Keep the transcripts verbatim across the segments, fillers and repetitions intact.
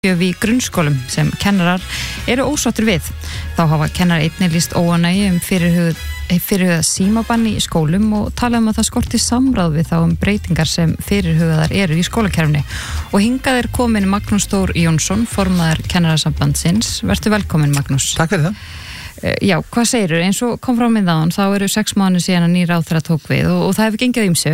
í grunnskólum sem kennarar eru ósáttir við. Þá hafa kennarar einnig lýst óánægju um fyrirhugað fyrirhugað símabann í skólum og tala um að það skorti samráð við þá um breytingar sem fyrirhugaðar eru í skólakerfinu. Og hingað er komin Magnús Þór Jónsson, formaður Kennarasambandsins. Vertu velkomin, Magnús. Takk fyrir það. Já, hvað segirðu? Eins og kom frá miðaðan, þá eru sex mánuðir síðan að nýr ráðherra tók við og, og það hefur gengið ýmsu.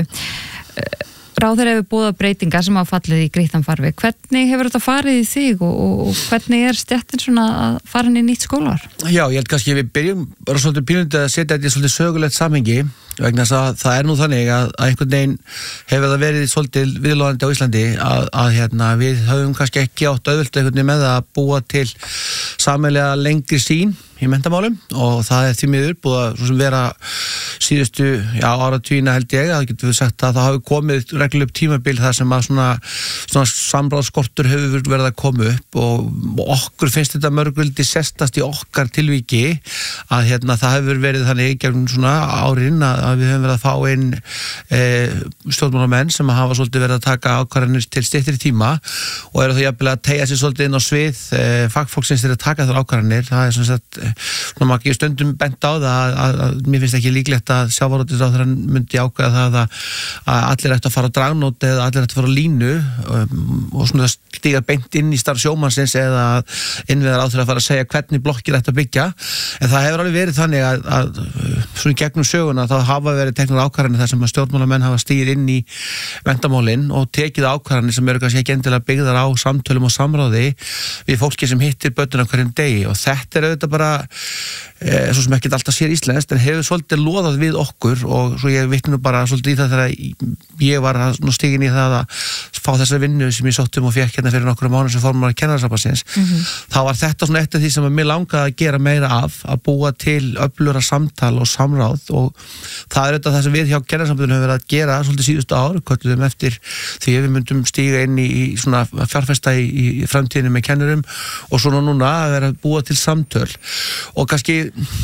Ráðherra hefur boðað breytingar sem hafa fallið í grýttan farveg. Hvernig hefur þetta farið í þig og, og, og hvernig er stéttin svona að fara inn í nýtt skólaár? Já, ég held kannski við byrjum bara svolítið pínundið að setja þetta í svolítið sögulegt samhengi vegna þess að það er nú þannig að, að einhvern veginn hefur það verið svolítið viðloðandi á Íslandi að, að hérna, við höfum kannski ekki átt auðvelt einhvern veginn með að búa til sameiginlega lengri sýn í menntamálum og það er því miður búið að svo sem vera síðustu já, áratugina held ég að getum við sagt að það hafi komið reglulega upp tímabil þar sem að svona, svona samráðskortur hefur verið að koma upp og, og okkur finnst þetta mörguldi sestast í okkar tilvíki að hérna, það hefur verið þannig gegnum svona árin að, að við höfum verið að fá inn e, stjórnmálamenn sem að hafa svolítið verið að taka ákvarðanir til styttri tíma og eru þá jafnvel að teygja sig svolítið inn á svið e, fagfólksins til að taka þar ákvarðanir. Það er svona sett svona maður ekki stundum bent á það að, að, að mér finnst ekki líklegt að sjávarútvegsráðherrann myndi ákveða það að, að allir ættu að fara á dragnót eða allir ættu að fara á línu um, og svona stíga beint inn í starf sjómannsins eða innviðar áþur að fara að segja hvernig blokkir ættu að byggja en það hefur alveg verið þannig að, að svona gegnum söguna þá hafa verið teknar ákvarðanir þar sem að stjórnmálamenn hafa stigið inn í menntamálin og tekið ákvarðanir sem eru kannski ekki endilega byggðar á samtölum og samráði við fólki sem hittir börnuna hverjum degi og þetta er auðvitað bara Eh, svo sem ekki alltaf sér íslenskt en hefur svolítið loðað við okkur og svo ég vitni nú bara svolítið í það þegar ég var nú stigin í það að fá þessa vinnu sem ég sóttum og fekk hérna fyrir nokkrum mánuðum sem formaður Kennarasambandsins mm-hmm. þá var þetta svona eitt af því sem að mér langaði að gera meira af að búa til öflugra samtal og samráð og það er þetta það sem við hjá Kennarasambandinu höfum verið að gera svolítið síðustu ár, köllum eftir því við myndum stíga inn í, í svona fjárfesta í, í framtíðinu með kennurum og svona núna að vera að búa til samtöl og kannski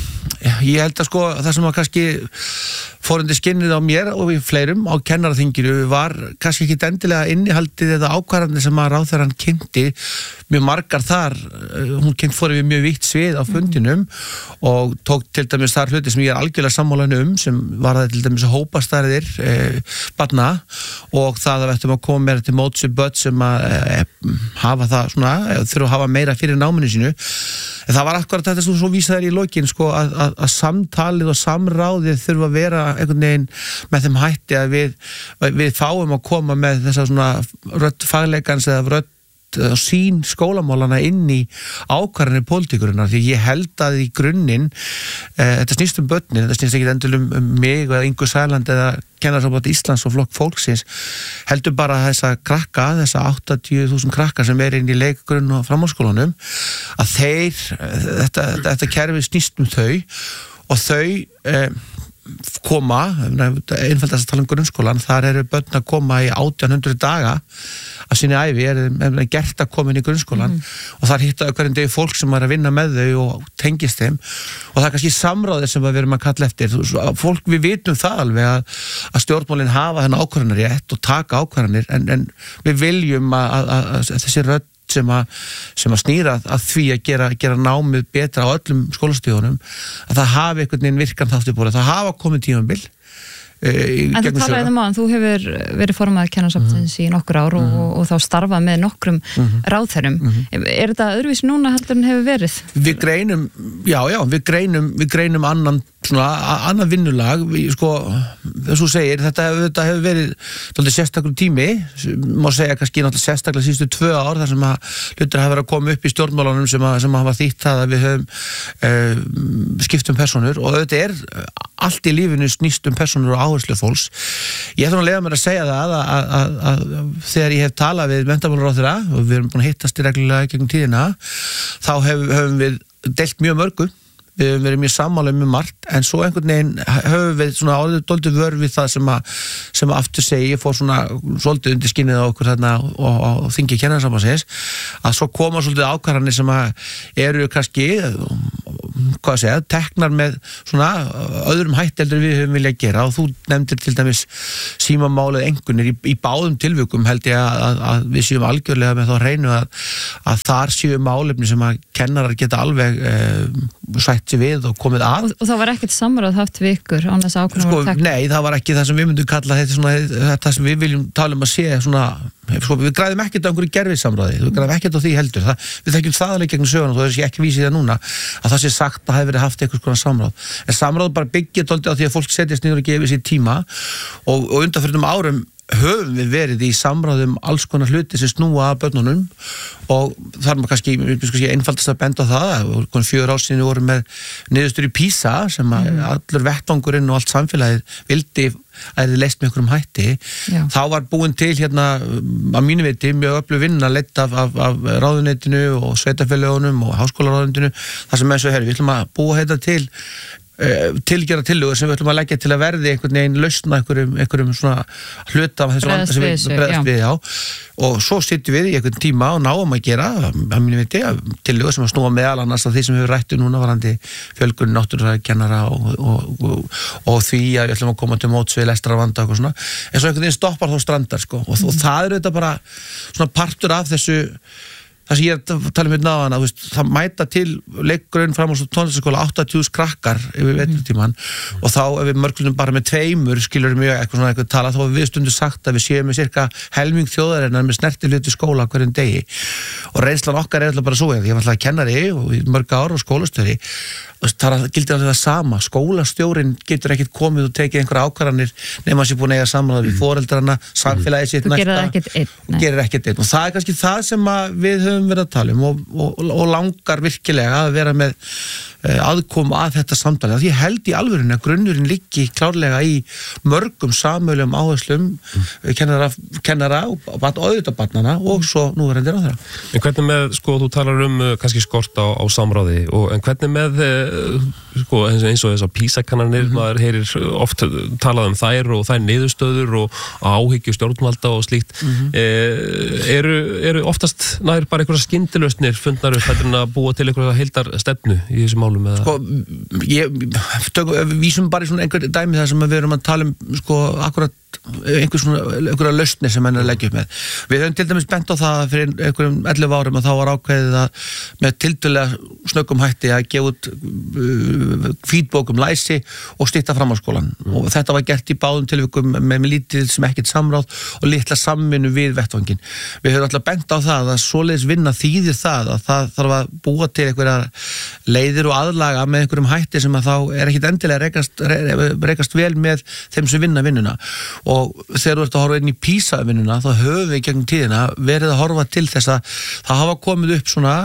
ég held að sko það sem var kannski fórundi skinnið á mér og við fleirum á kennaraþinginu var kannski ekki endilega innihaldið eða ákvarðanir sem að ráðherrann kynnti mjög margar þar hún kynnt fóru við mjög vítt svið á fundinum mm. og tók til dæmis þar hluti sem ég er algjörlega sammálan um sem var það til dæmis hópastærðir eh, barna og það að við ættum að koma meira til móts við börn sem að eh, hafa það svona, þurfa að hafa meira fyrir náminu sínu en það var akkurat þetta sem svo vísaði í lokin sko að, að, að samtalið og samráðið þurfa að vera einhvern veginn með þeim hætti að við, við fáum að koma með þessa svona rödd fagleikans eða rödd og sín skólamálana inn í ákvarðanir pólitíkurinnar því ég held að í grunninn eh, þetta snýst um börnin, þetta snýst ekki endil um, um mig eða Ingu Sæland eða Kennarasamband Íslands og flokk fólksins heldur bara þessa krakka, þessa áttatíu þúsund krakka sem er inn í leikgrunn og framhaldsskólanum að þeir, þetta, þetta kerfi snýst um þau og þau eh, koma, einfaldast að tala um grunnskólan, þar eru börn að koma í átján hundruð daga af sinni ævi, er, er gert að koma inn í grunnskólan mm. og þar hittaðu hverjum degi fólk sem er að vinna með þau og tengist þeim og það er kannski samráðir sem við erum að kalla eftir fólk, við vitum það alveg að, að stjórnmálin hafa þennan ákvarðanir rétt og taka ákvarðanir en, en við viljum að, að, að, að þessi rödd sem að, sem að snýra að því að gera, gera námið betra á öllum skólastíðunum að það hafi einhvern veginn virkan þáttu búið það hafa komið tímabil En þú talaði um að þú hefur verið formaður Kennarasambandsins mm-hmm. í nokkur ár og, og, og þá starfað með nokkrum mm-hmm. ráðherrum. Mm-hmm. Er þetta öðruvísi núna heldur en hefur verið? Við greinum, já, já, við greinum, við greinum annan, svona, annan vinnulag, við, sko, þess að segir, þetta, þetta hefur verið svolítið sérstaklega tími, má segja kannski náttúrulega sérstaklega síðustu tvö ár þar sem að hlutir hafa verið að koma upp í stjórnmálunum sem að, sem að hafa þýtt það að við höfum uh, skiptum persónur og þetta er allt í lífinu snýst um persónur og áherslu fólks. Ég ætla að lega mér að segja það að, að, að, að þegar ég hef talað við menntamálaráðherra og við erum búin að hittast í reglulega gegnum tíðina, þá hef, höfum við deilt mjög mörgu. Við höfum verið mjög sammála um margt en svo einhvern veginn höfum við svona áður doldið vör við það sem að sem að aftur segi, ég fór svona svolítið undir skinnið á okkur þarna og, og þingi Kennarasambandsins að svo koma svolítið ákvarðanir sem að eru kannski hvað segja, teknar með svona öðrum hætteldur við höfum viljað gera og þú nefndir til dæmis símamálið engunir í, í báðum tilvikum held ég að, að, að við séum algjörlega með þá hreinu að, að þar séu málefni sem að kennarar geta alveg eh, sætt sér við og komið að. Og, og það var ekkert samráð haft við ykkur án þess að ákvörðun sko, voru teknar? Nei, það var ekki það sem við myndum kalla þetta svona, þetta sem við viljum tala um að sé svona, sko, við græðum ekkert á einhverju gerfisamráði, við græðum ekkert á því heldur það, við þekkjum það alveg gegnum söguna og það er ekki vísið það núna að það sé sagt að hafi verið haft einhvers konar samráð en samráð bara byggja dálítið á því að fólk setjast niður og gefi sér tíma og, og undanförnum árum höfum við verið í samráðum alls konar hluti sem snúa að börnunum og þar maður kannski, kannski einfaldast að benda á það og fjögur ár síðan við vorum með niðurstöður í PISA sem að mm. allur vettvangurinn og allt samfélagið vildi að þið leist með einhverjum hætti. Já. Þá var búin til hérna að mínu viti mjög öflug vinna leitt af, af, af ráðuneytinu og sveitafélögunum og háskólaráðuneytinu þar sem eins og herri, við ætlum að búa þetta til tilgera tillögur sem við ætlum að leggja til að verði einhvern veginn lausna einhverjum, einhverjum svona hluta af þessu vanda sem við bregðast við, já. Og svo sitjum við í einhvern tíma og náum að gera, að mínu viti, tillögur sem að snúa meðal annars af því sem við rættum núna varandi fjölgun náttúrufræðikennara og, og, og, og því að við ætlum að koma til móts við lestrarvanda og svona, en svo einhvern veginn stoppar þá strandar, sko, og, og það er þetta bara svona partur af þessu það sem ég er að tala um hérna á hana, það mæta til leikgrunn framhalds- og tónlistaskóla áttatíu þúsund krakkar yfir vetrartímann mm. og þá ef við mörglunum bara með tveimur skilur mjög eitthvað svona eitthvað tala þá hefur við stundum sagt að við séum með cirka helming þjóðarinnar með snertifluti skóla hverjum degi og reynslan okkar er alltaf bara svo ég var alltaf kennari og í mörg ár og skólastöri það gildir alveg það sama skólastjórin getur ekkert komið og tekið einhverja ákvarðanir nema sé búin að eiga samráð við foreldrarna, samfélagið sitt næsta og gerir ekkert einn og það er kannski það sem við höfum verið að tala um og, og, og langar virkilega að vera með uh, aðkomu að þetta samtali því ég held í alvörinu að grunnurinn liggi klárlega í mörgum samöðlegum áherslum mm. kennara, kennara og auðvitað barnana og svo núverandi ráðherra. En hvernig með, sko, þú talar um uh, kannski skort á, á samráði og en hvernig með uh, sko, eins, eins og þess að PISA-kannanir mm-hmm. maður heyrir oft talað um þær og þær niðurstöður og áhyggju stjórnvalda og slíkt mm-hmm. uh, eru, eru oftast nær bara einhverja skyndilausnir fundnar upp heldur en að búa til einhverja heildar stefnu í þessu málum eða? Sko, ég, tök, við vísum bara í svona einhver dæmi það sem við erum að tala um sko, akkurat einhver svona, einhverja lausnir sem henn er að leggja upp með. Við höfum til dæmis bent á það fyrir einhverjum ellefu árum að þá var ákveðið að með tildulega snöggum hætti að gefa út uh, feedbókum læsi og stytta framhaldsskólan mm. og þetta var gert í báðum tilvikum með, með lítið sem ekkert samráð og litla samvinnu við vettvangin. Við höfum alltaf bent á það að svoleiðis vinna þýðir það að það þarf að búa til einhverja leiðir og aðlaga með einhverjum hætti sem að þá er ekkit endilega rekast, rekast vel með þeim sem vinna vinnuna og þegar þú ert að horfa inn í PISA-vinnuna þá höfum við gegnum tíðina verið að horfa til þess að það hafa komið upp svona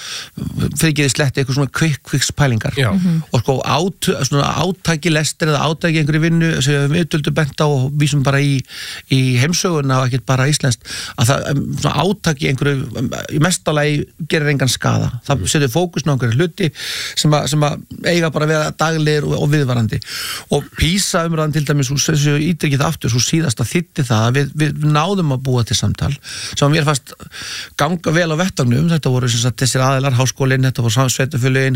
fyrir ekki þið sletti eitthvað svona quick fix pælingar mm-hmm. og sko át, svona átæki lestir eða átæki einhverju vinnu sem við töldum bent á og vísum bara í, í heimsöguna og ekkert bara íslenskt að það svona átæki einhverju í mestalagi gerir engan skada það mm. setur fókusn á einhverju hluti sem að, sem að eiga bara að vera daglegir og, og viðvarandi og PISA-umræðan til dæmis þessu ídrykið aftur svo síðast að þýtti það að við, við náðum að búa til samtal sem að mér fannst ganga vel á vettvagnum þetta voru sagt, þessir aðilar, háskólinn, þetta voru sveitafélögin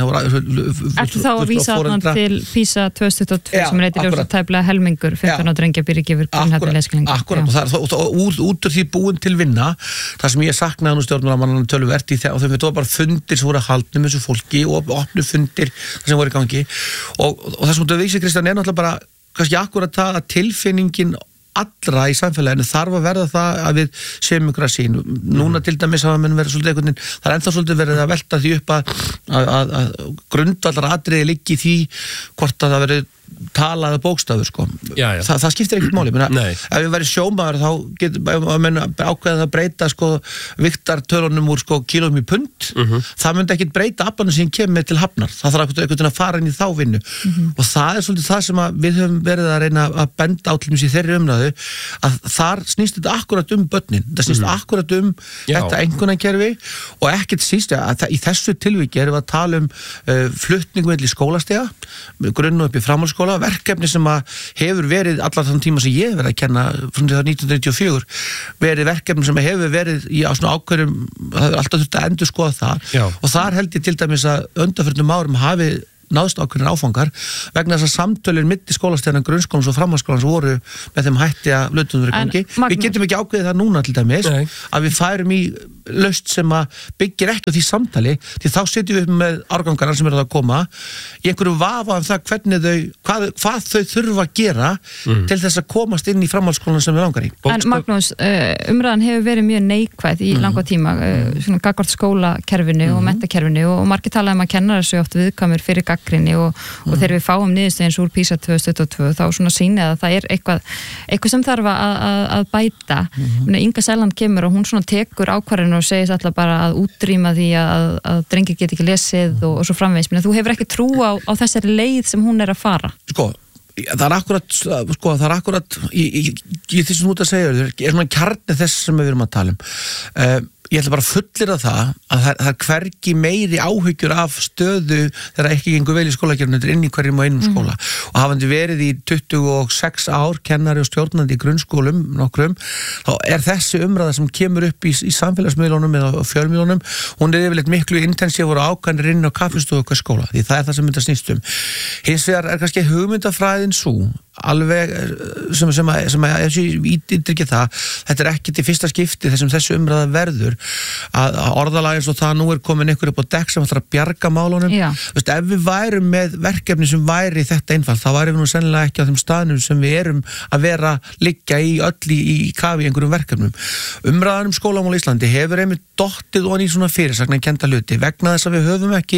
Ertu þá að vísa þarna til PISA tvö þúsund tuttugu og tvö sem reytir ljósa tæplega helmingur fimmtán ára drengja byrja gefur grunnhætti lesklinga Akkurat, og, það, og, og út, út úr því búin til vinna það sem ég saknaði nú stjórnmálamannanum töluvert í þegar og þau var bara fundir sem voru að halda með þessu fólki og opnu fundir sem voru í gangi og, og það sem þú vísi Kristján er náttúrulega bara kannski akkurat það að tilfinningin allra í samfélaginu þarf að verða það að við séum ykkur að sín. Núna til dæmis hafa menn verið svolítið einhvern veginn, það er ennþá svolítið verið að velta því upp að, að, að, að grundvallar atriði liggi því hvort að það verið talaða bókstafur sko. Já, já. Þa, það skiptir ekkert máli. Menna, ef við verið sjómaður þá getur ákveðið að breyta sko, viktartölunum úr sko, kílóum í pund uh-huh. það myndi ekkert breyta aflanum sem kemur til hafnar. Það þarf ekkert að fara inn í þá vinnu uh-huh. og það er svolítið það sem við höfum verið að reyna að benda á til dæmis í þeirri umræðu að þar snýst þetta akkurat um börnin. Það snýst uh-huh. akkurat um já. Þetta einkunnarkerfi og ekkert síst að í þessu tilviki erum við að tala um uh, flutningu milli skólastiga, grunn og upp í framhaldsskóla framhaldsskóla, verkefni sem að hefur verið allar þann tíma sem ég hef verið að kenna frá nítján hundruð níutíu og fjögur, verið verkefni sem hefur verið í á svona ákveðum, það er alltaf þurft að endur skoða það. Já. Og þar held ég til dæmis að undanförnum árum hafi náðst ákveðin áfangar vegna þess að samtölin milli skólastegna grunnskólans og framhaldsskólans voru með þeim hætti að hlutum verið gangi. Við getum ekki ákveðið það núna til dæmis Nei. Að við færum í laust sem að byggir ekki á því samtali, því þá setjum við upp með árgangarna sem eru að koma í einhverju vafa um það hvernig þau hvað, hvað þau þurfa að gera mm. til þess að komast inn í framhaldsskólan sem við langar í. En Magnús, umræðan hefur verið mjög neikvæð í mm. langa tíma svona gagnvart skólakerfinu mm. og menntakerfinu og margir talaði um að kennarar séu oft viðkvæmur fyrir gagnrýni og, mm. og þegar við fáum niðurstöðins úr PISA tvö þúsund tuttugu og tvö þá svona sýnið að það er eitthvað, eitthvað sem þarf að, að, að bæta. Mm. Inga Sæland kemur og hún svona tekur ákvarðinu og segist alltaf bara að útrýma því að, að drengir get ekki lesið og, og svo framvegis. Menni, þú hefur ekki trú á, á þessari leið sem hún er að fara. Sko, það er akkurat, sko, það er akkurat í, í, í því sem þú ert að segja, það er svona kjarni þess sem við erum að tala um. Uh, Ég ætla bara að fullyrða það að það, það er hvergi meiri áhyggjur af stöðu þegar ekki gengur vel í skólakerfinu inn í hverjum og einum skóla. Mm. Og hafandi verið í tuttugu og sex ár kennari og stjórnandi í grunnskólum nokkrum, þá er þessi umræða sem kemur upp í, í samfélagsmiðlunum eða fjölmiðlunum, hún er yfirleitt miklu intensífur og ákvæmir inn á kaffistofu okkar skóla, því það er það sem myndar snýst um. Hins vegar er kannski hugmyndafræðin sú alveg sem, sem að, sem að ég ítrykki það, þetta er ekki til fyrsta skipti þessum þessu umræða verður að, að orðalag eins og það nú er komin einhver upp á dekk sem ætlar að bjarga málunum. Vist, ef við værum með verkefni sem væri þetta einfalt, þá værum við nú sennilega ekki á þeim staðnum sem við erum að vera liggja í öll í, í kafi í einhverjum verkefnum. Umræðan um skólamál í Íslandi hefur einmitt dottið og í svona fyrirsagnar kenda hluti vegna þess að við höfum ekki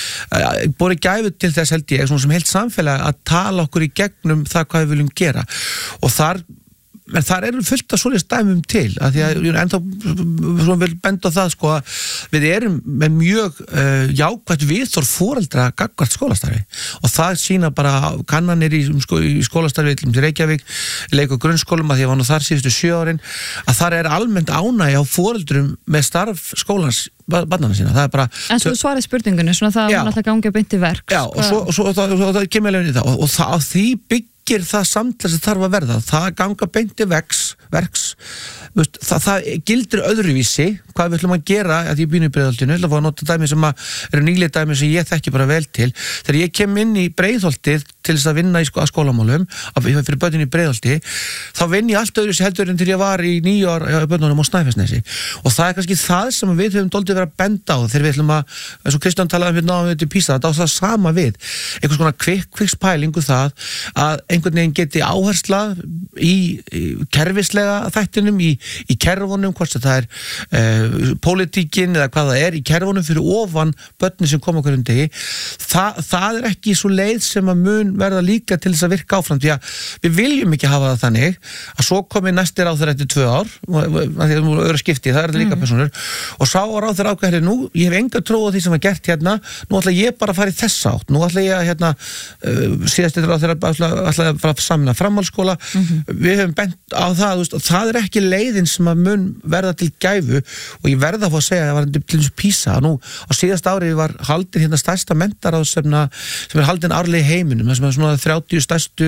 uh, borið gæfu til þess held ég svona sem heilt samfélag að tala okkur í gegnum það hvað við viljum gera og þar en þar eru fullt af svoleiðis dæmum til að því að ennþá svona vil benda á það sko að við erum með mjög uh, jákvætt viðþorf foreldra gagnvart skólastarfi og það sýna bara kannanir í, sko, í skólastarfi í Reykjavík, leik og grunnskólum að því að var nú þar síðustu sjö árin að þar er almennt ánægja á foreldrum með starf skólans barnana sína, það er bara En svo svarið spurningunni, svona það var alltaf gangið beint í verk Já, og svo, og svo, og það, og það kemur alveg inn í það og, og það, á því byggir það samtlæð sem þarf að verða, það ganga beint í verks, verks veist, það, það gildir öðruvísi hvað við ætlum að gera að ég býna í Breiðholtinu ætla að fá að nota dæmi sem að eru nýlega dæmi sem ég þekki bara vel til þegar ég kem inn í Breiðholtið til þess að vinna í sko, að skólamálum að fyrir börnin í Breiðholti þá vinn ég allt öðruvísi heldur en til ég var í níu ár á börnunum á Snæfellsnesi og það er kannski það sem við höfum doldið verið að benda á þegar við ætlum að, eins og Kristján talaði um hérna á þetta PISA, þetta á það sama við einhvers konar kvik, kvikspælingu það að einhvern veginn geti áhersla í, í kerfislega þættinum, í, í kerfunum, hvort það er uh, pólitíkin eða hvað það er í kerfunum fyrir ofan börnin sem koma hverjum degi, Þa, það er ekki svo leið sem að mun verða líka til þess að virka áfram, því að við viljum ekki hafa það þannig að svo komi næstir á þeirra eftir tvö ár, að því að það eru skipti, það eru líka mm. personur, og sá á ráð þeirra ákveðri, nú, ég hef enga trú á því sem var gert hérna, nú ætla ég bara að fara í þessa átt, nú ætla ég að hérna, uh, síðast eftir ráð þeirra ætla að fara saman að framhaldsskóla, mm -hmm. við höfum bent á það, veist, og það er ekki leiðin sem að mun verða til gæfu, og ég verða að fá að segja að það var til þess PISA, nú á síðast ári var haldin hérna stærsta menntaráðsefna sem er haldin árlega í heiminum, þess að svona þrjátíu stærstu,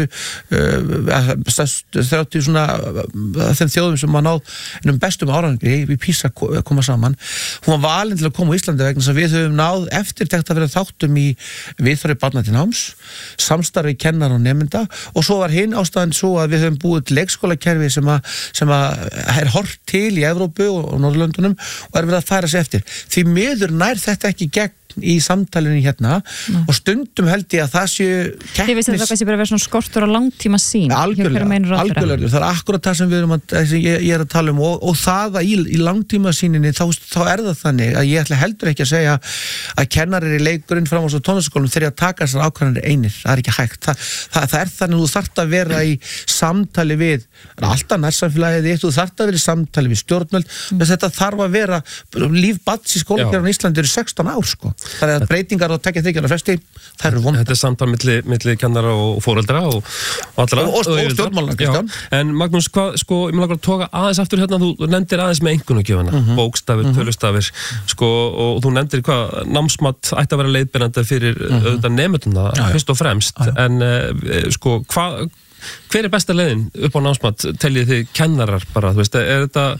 uh, stærstu þrjátíu svona þeim þjóðum sem maður náð einum bestum árangri í PISA koma saman, hún var valin til að koma á Íslandi vegna þess að við höfum náð eftirtekt að vera þáttum í viðþorfi barna til náms, samstarfi kennar og nemenda og svo var hinn ástæðan svo að við höfum búið til leikskólakerfi sem að, sem að er hort til í Evrópu og Norðurlöndunum og er verið að færa sig eftir. Því miður nær þetta ekki gegn í samtalinu hérna Ná. og stundum held ég að það séu keppnis... Þið veist að það kannski bara verið svona skortur á langtíma sín Algjörlega, algjörlega, það er akkurat það sem við erum að, ég, ég er að tala um og, og það að í, í langtíma síninni þá, þá er það þannig að ég ætla heldur ekki að segja að kennarir í leikgrunn fram á svo tónlistaskólum þegar að taka þessar ákvarðanir einir, það er ekki hægt það, það, það er þannig að þú þarft að vera í samtali við, alltaf nærsamfélagið þitt, þú þarft að vera í samtali við stjórnvöld mm. þetta þarf að vera líf barns í skólakerfinu í Íslandi eru sextán ár sko þannig að breytingar og tekja þykjana fresti, það eru vond. Þetta er samtal milli, milli kennara og foreldra og, og allra. Og, og, og stjórnmálana, Kristján. En Magnús, hvað, sko, ég vil langar að toga aðeins aftur hérna, þú nefndir aðeins með einkunnagjöfuna, mm -hmm. bókstafir, mm -hmm. tölustafir, sko, og þú nefndir hvað námsmat ætti að vera leiðbeinandi fyrir mm -hmm. auðvitað nemendurna, fyrst og fremst, já, já. en uh, sko, hvað, hver er besta leiðin upp á námsmat, teljið þið kennarar bara, þú veist, er þetta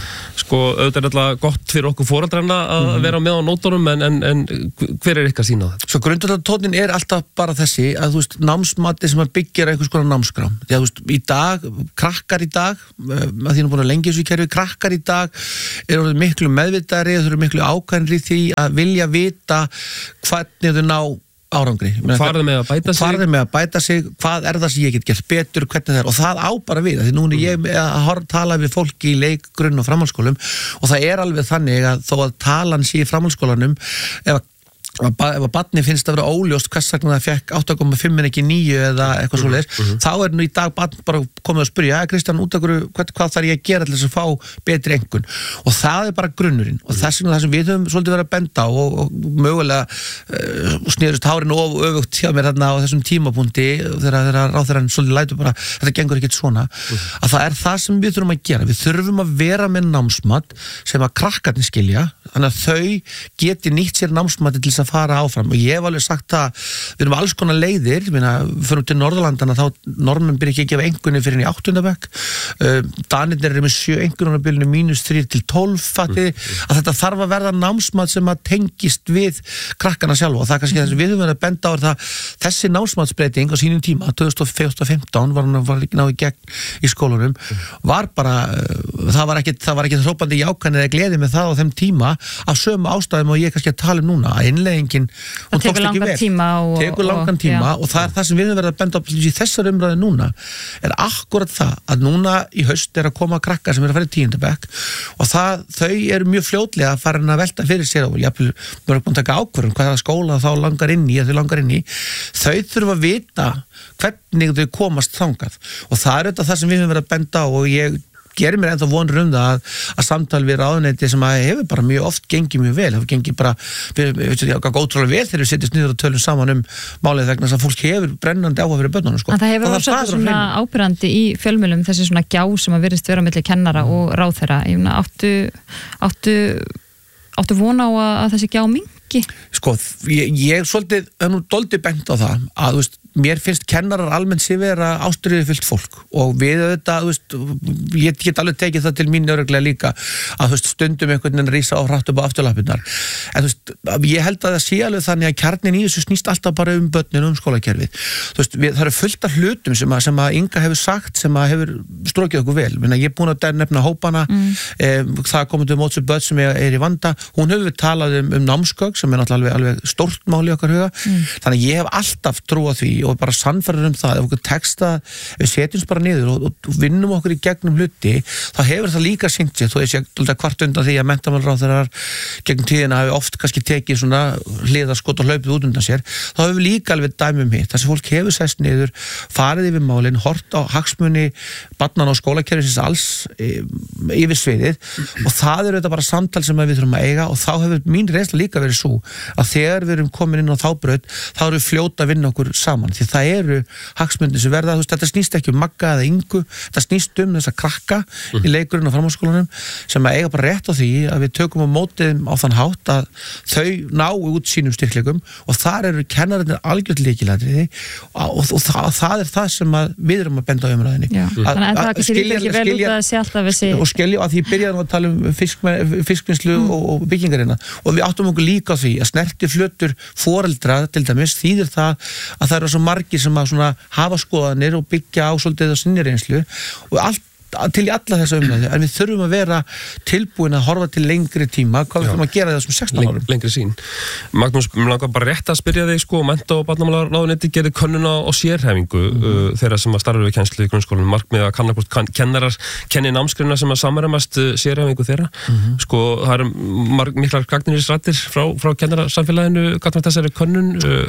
sko, auðvitað er alltaf gott fyrir okkur foreldrana að mm. vera með á nótunum en, en, en hver er ykkar sín á þetta? Svo grundvallartóninn er alltaf bara þessi að þú veist, námsmati sem að byggja einhvers konar námskrám. Því að þú veist, í dag, krakkar í dag, að því að búin að lengja þessu í kerfi, krakkar í dag eru miklu meðvitaðri, þau eru miklu ákvæmri því að vilja vita hvernig þau ná árangri. Farðu með að bæta sig. Farðu með að bæta sig, hvað er það sem ég get gert betur, hvernig það er, og það á bara við, því núna ég að tala við fólki í leik, grunn og framhaldsskólum og það er alveg þannig að þó að talan sé í framhaldsskólanum, ef að ef að barni finnst að vera óljóst hvers vegna það fekk átta komma fimm en ekki níu eða eitthvað svoleiðis, mm -hmm. þá er nú í dag barn bara komið að spyrja, ja Kristján, út af hverju, hvað, hvað þarf ég að gera til þess að fá betri einkunn, og það er bara grunnurinn og þess vegna það sem við höfum svolítið verið að benda á og, og mögulega uh, snýrust hárin of öfugt hjá mér þarna á þessum tímapunkti þegar ráðherrann svolítið lætur bara, þetta gengur ekkert svona, mm -hmm. að það er það sem við þurfum að gera, við þurfum að vera með námsmat sem að krakkarnir skilja, þannig að þau geti nýtt sér námsmati til þess að fara áfram og ég hef alveg sagt að við erum alls konar leiðir, við fyrir til Norðurlandana þá normenn byrja ekki að gefa einkunni fyrir í áttunda bekk, uh, Danirnir eru með sjö einkunnarbilinu mínus þrír til tólf fattiði, mm. að þetta þarf að verða námsmat sem að tengist við krakkana sjálf og það er kannski þess að við höfum verið að benda á það, þessi námsmatsbreyting á sínum tíma, tvö þúsund og fimmtán var hann var ekki náðu í gegn í skólunum, var bara uh, það var ekkit, það var ekkit hrópandi jákvæðni eða gleði með það á þeim tíma af sömu ástæðum og ég kannski að tala um núna, að innleiðingin hún tókst ekki vel, og, tekur langan tíma og, og það er það sem við höfum verið að benda á í þessar umræði núna, er akkurat það að núna í haust er að koma krakkar sem er að fara í tíunda bekk og það, þau eru mjög fljótlega að fara að velta fyrir sér og jafnvel við erum búin að taka ákvörðun hvaða skóla þá langar inn í, þau langar inn í þau þurfa að vita hvernig þau komast þangað og það er þetta það sem við höfum verið að benda á og ég gerir mér ennþá vonur um það að, að samtal við ráðuneyti sem að hefur bara mjög oft gengið mjög vel, hefur gengið bara við veitum því að ótrúlega vel þegar við setjum niður og tölum saman um málið vegna þess að fólk hefur brennandi áhuga fyrir börnunum sko. En það hefur orðið svona ábyrgandi í fjölmiðlum þessi svona gjá sem að virðist vera milli kennara mm. og ráðherra, ég meina áttu áttu áttu vona á að, að þessi gjá mingi? Sko, ég, ég svolítið er nú dálítið bent á það að þú veist mér finnst kennarar almennt sér vera ástríðufullt fólk og við auðvitað, þú veist, ég get alveg tekið það til mín öruglega líka að þú veist, stundum einhvern veginn rísa á hratt upp á afturlappirnar en þú veist, ég held að það sé alveg þannig að kjarnin í þessu snýst alltaf bara um börnin og um skólakerfið, þú veist, við, það eru fullt af hlutum sem að, sem að Inga hefur sagt sem að hefur strókið okkur vel, minna, ég er búin að nefna hópana, mm. eh, það komið til móts við börn sem er, er í vanda, hún hefur talað um, um námsgögn sem er náttúrulega alveg, alveg stórt mál í okkar huga, mm. þannig ég hef alltaf trúað því og bara sannfærir um það, ef okkur texta við setjumst bara niður og, og vinnum okkur í gegnum hluti, þá hefur það líka syngt sér, þó ég sé hvart undan því að menntamálaráðherrar gegnum tíðina hafi oft kannski tekið svona hliðarskot og hlaupið út undan sér, þá hefur líka alveg dæmi um hitt, þessi fólk hefur sest niður farið yfir málin, hort á hagsmuni barnan á skólakerfisins alls e, yfir sviðið og það eru þetta bara samtal sem við þurfum að eiga og þá hefur mín reynsla líka verið svo að þegar við erum komin inn á þá braut, þá erum við fljóta að vinna okkur saman, því það eru hagsmunir sem verða, þú veist, þetta snýst ekki um Magga eða Ingu, þetta snýst um þess að krakka mm. í leikurinn og framhaldsskólanum sem að eiga bara rétt á því að við tökum á mótið á þann hátt að þau ná út sínum styrkleikum og þar eru kennararnir algjört lykilatriði og, og, og það, það er það sem við erum að benda á umræðinni mm. Þannig að það skilja ekki vel út að sé alltaf þessi og skilja að því byrjaðum að tala um fiskvinnslu mm. og, og byggingarina og við áttum okkur líka á því að snerti flötur foreldra til dæmis þýðir það að það eru svo margir sem að svona hafa skoðanir og byggja á svolítið á sinni reynslu og allt til í alla þessa umræðu, en við þurfum að vera tilbúin að horfa til lengri tíma hvað við þurfum að gera þessum sextán árum Leng, lengri sín. Magnús, mér langar bara rétt að spyrja þig sko, mennta- og barnamálaráðuneyti gerði könnun á sérhæfingu mm. uh, þeirra sem að starfa við kennslu í grunnskólum, markmið að kanna hvort kann, kennarar kenni námsgreina sem að samræmast uh, sérhæfingu þeirra mm. sko, það eru miklar gagnrýnisraddir frá, frá kennarasamfélaginu gagnvart þessari könnun uh,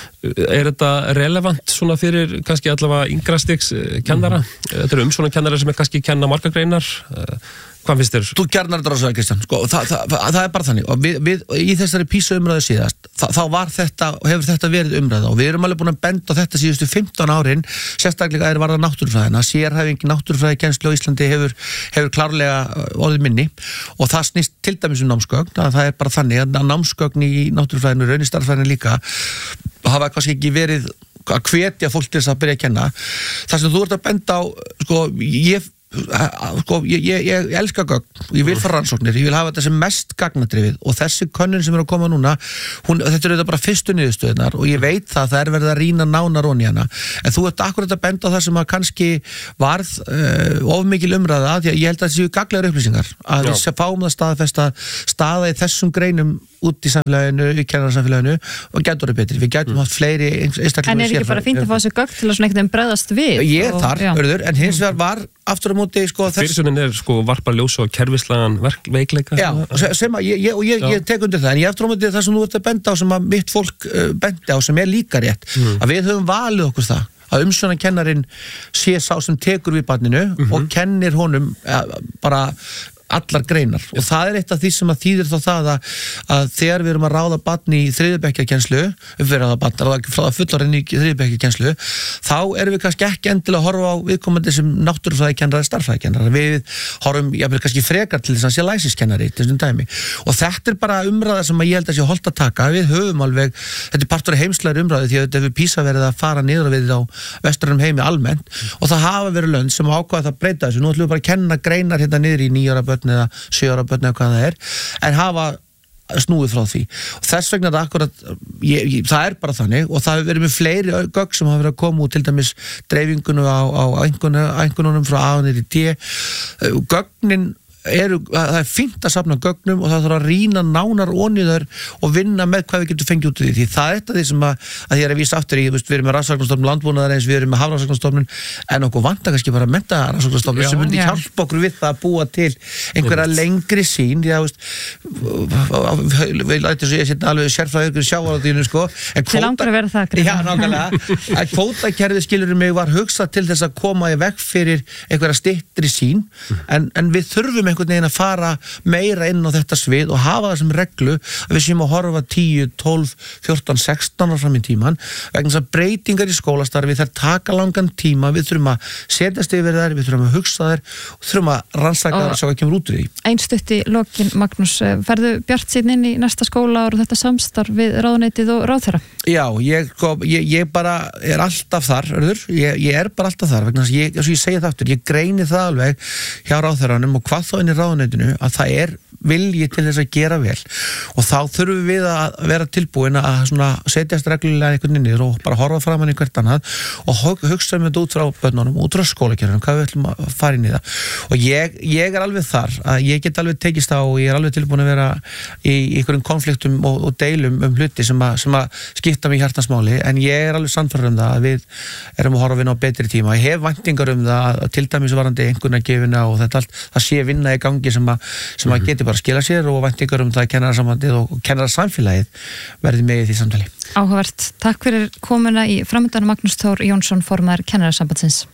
er þetta relevant svona fyrir kannski allavega yngra stigs kennara, mm. þetta eru um svona kennara sem er kannski kenna margar greinar. Hvað finnst þér? Þú gerðnar þetta rosalega, Kristján, sko, það, það, það, það er bara þannig og við, við, í þessari PISA umræðu síðast það, þá var þetta, hefur þetta verið umræða og við erum alveg búin að benda á þetta síðustu fimmtán árin, sérstaklega er varða náttúrufræðina, sérhæfing náttúrufræðikennslu á Íslandi hefur, hefur klárlega orðið minni og það snýst til dæmis um námsgögn, það er bara þannig að námsgögn í náttúrufræðinu, raunistarfræðinu líka hafa kannski ekki verið að hvetja fólk til þess að byrja að kenna. Það sem þú ert að benda á, sko, ég sko, ég, ég, ég elska gögn, ég vil fara rannsóknir, ég vil hafa þetta sem mest gagnadrifið og þessi könnun sem er að koma núna hún, þetta eru þetta bara fyrstu niðurstöðunar og ég veit það, það er verið að rýna nánar onni hana, en þú ert akkurat að benda á það sem að kannski varð uh, of mikil umræða, því að ég held að það séu gagnlegar upplýsingar, að við fáum það staðfesta staða í þessum greinum út í samfélaginu, í kennararsamfélaginu og gætur það betri, við gætum haft fleiri einstaklingar. En er ekki bara fínt að fá þessu gögn til að svona einhvern veginn bregðast við? Ég er þar, örður, en hins vegar var aftur á móti, sko, þess... Fyrirsunin er, sko, varpar ljósa og kerfislegan veikleika. Já, sem að, ég, og ég, ég tek undir það, en ég aftur á móti það sem þú ert að benda á, sem að mitt fólk uh, bendi á, sem er líka rétt, mm. að við höfum valið okkur það, að umsjónarkennarinn sé sá sem tekur við barninu mm-hmm. og kennir honum uh, bara allar greinar og það er eitt af því sem að þýðir þá það að, að þegar við erum að ráða barn í þriðjubekkjarkennslu umverðaða barn, ráða fullorðinn í þriðjubekkjarkennslu, þá erum við kannski ekki endilega að horfa á viðkomandi sem náttúrufræðikennari, starffræðikennari, við horfum jafnvel kannski frekar til þess að sé læsiskennari til þessum dæmi og þetta er bara umræða sem ég held að sé holdt að taka, við höfum alveg, þetta er partur af heimslegri umræðu því að þetta hefur PISA verið að fara niður við á vestrænum heimi almennt og það hafa verið lönd sem ákvaða það breyta þessu, nú ætlum við bara að kenna greinar hérna niður í níu ára börn eða sjö ára börn eða hvað það er en hafa snúið frá því og þess vegna er það akkurat ég, ég, það er bara þannig og það hefur verið með fleiri gögn sem hafa verið að koma út til dæmis dreifingunum á, á einhvernunum frá A niður í D gögnin eru, það er fínt að safna gögnum og það þarf að rýna nánar onni þar og vinna með hvað við getum fengið út í því. Það er þetta því sem að, að ég er að vísa aftur í, við erum með rannsóknarstofnun landbúnaðar eins, við erum með hafrannsóknarstofnun en okkur vantar kannski bara mennta rannsóknarstofnun sem myndi hjálpa okkur við það að búa til einhverja lengri sín, því að við lætum svo ég setna alveg sérfræðingur sjávarútveginu sko. Þið langar að vera það, Gríma. Já, nákvæmlega. En kvótakerfið skilur mig var hugsað til þess að koma í veg fyrir einhverja styttri sín, en, en við þurfum einhvern veginn að fara meira inn á þetta svið og hafa það sem reglu að við séum að horfa tíu, tólf, fjórtán, sextán ára fram í tíman vegna þess að breytingar í skólastarfi þær taka langan tíma, við þurfum að setjast yfir þær, við þurfum að hugsa þær og þurfum að rannsaka þær og sjá hvað kemur út úr því. Einstutt í lokin, Magnús, ferðu bjartsýnn inn í næsta skóla og þetta samstarf við ráðuneytið og ráðherra? Já, ég, ég, ég bara er alltaf þar, örður, ég, ég er bara alltaf þar vegna þess að ég, ég segi það aftur, ég greini það alveg hjá ráðherranum og hvað þá inn í ráðuneytinu að það er vilji til þess að gera vel og þá þurfum við að vera tilbúin að svona setjast reglulega einhvern veginn niður og bara horfa fram hann í hvert annað og hugsa um þetta út frá börnunum, út frá skólakerfinu, hvað við ætlum að fara inn í það og ég, ég er alveg þar að ég get alveg tekist á og ég er alveg tilbúin að vera í einhverjum konfliktum og, og deilum um hluti sem að, sem að skipta mig hjartansmáli en ég er alveg sannfærður um það að við erum að horfa að vinna á betri tíma. Ég hef væntingar um það að til dæmis varandi einhvernagjöfina og þetta allt, það sé vinna í gangi sem að, sem að geti bara skila sér og væntingar um það að kennarasambandið og kennarasamfélagið verði með í því samtali. Áhugavert. Takk fyrir komuna í framöndan Magnús Þór Jónsson, formaður Kennarasambandsins.